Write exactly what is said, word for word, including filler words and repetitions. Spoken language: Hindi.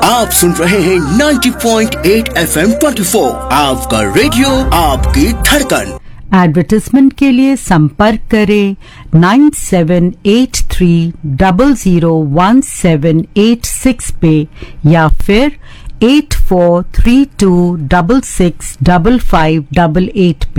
आप सुन रहे हैं नब्बे पॉइंट आठ एफ एम चौबीस, आपका रेडियो आपकी धड़कन। एडवर्टाइजमेंट के लिए संपर्क करें nine seven eight three zero zero one seven eight six पे या फिर eight four three to six six five five eight eight पे।